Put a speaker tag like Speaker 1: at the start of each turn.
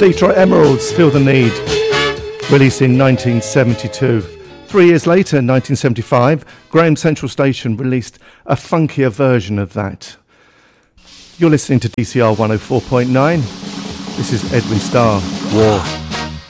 Speaker 1: Detroit Emeralds, Feel the Need, released in 1972. 3 years later, in 1975, Graham Central Station released a funkier version of that. You're listening to DCR 104.9. This is Edwin Starr, War.